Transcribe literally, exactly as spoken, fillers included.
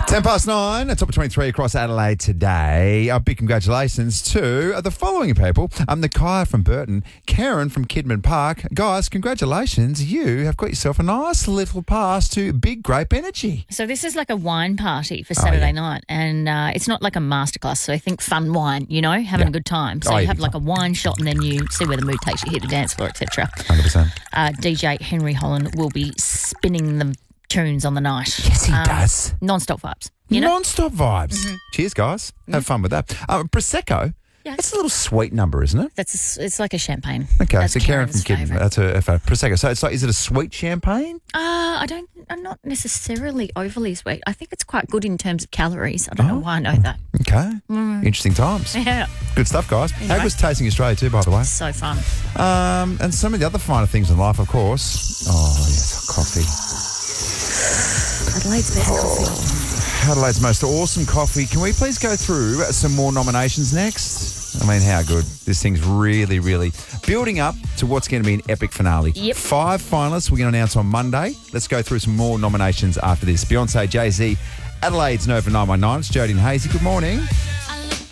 Ten past nine, top of twenty-three across Adelaide today. A big congratulations to uh, the following people. I'm Nakia from Burton, Karen from Kidman Park. Guys, congratulations. You have got yourself a nice little pass to Big Grape Energy. So this is like a wine party for Saturday oh, yeah. night, and uh, it's not like a masterclass. So I think fun wine, you know, having Yeah. a good time. So Oh, you yeah, have big like a wine shot, and then you see where the mood takes you, hit the dance floor, et cetera. one hundred percent. Uh, D J Henry Holland will be spinning the tunes on the night. Yes, he Um, does. Non-stop vibes. You know? Non-stop vibes. Mm-hmm. Cheers, guys. Have fun with that. Um, Prosecco, Yeah. it's a little sweet number, isn't it? That's it's like a champagne. Okay, That's so Karen from Karen's Kidman. favourite. That's her, her favourite. Prosecco. So it's like, is it a sweet champagne? Uh, I don't. I'm not necessarily overly sweet. I think it's quite good in terms of calories. I don't Oh. know why I know that. Okay. Interesting times. Yeah, Good stuff, guys. How Anyway. was Tasting Australia too, by the way? so fun. Um, and some of the other finer things in life, of course. Oh, yes, coffee. Adelaide's best coffee. Adelaide's most awesome coffee. Can we please go through some more nominations next? I mean, how good. This thing's really, really building up to what's going to be an epic finale. Yep. Five finalists we're going to announce on Monday. Let's go through some more nominations after this. Beyonce, Jay-Z, Adelaide's Nova nine one nine. It's Jody and Hazy. Good morning.